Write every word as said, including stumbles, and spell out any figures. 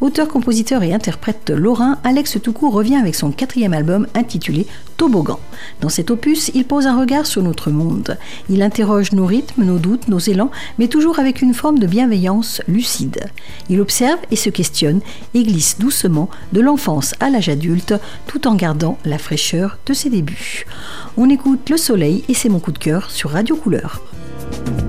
Auteur, compositeur et interprète lorrain, Alex Toucou revient avec son quatrième album intitulé Toboggan. Dans cet opus, il pose un regard sur notre monde. Il interroge nos rythmes, nos doutes, nos élans, mais toujours avec une forme de bienveillance lucide. Il observe et se questionne et glisse doucement de l'enfance à l'âge adulte, tout en gardant la fraîcheur de ses débuts. On écoute Le Soleil et c'est mon coup de cœur sur Radio Couleur.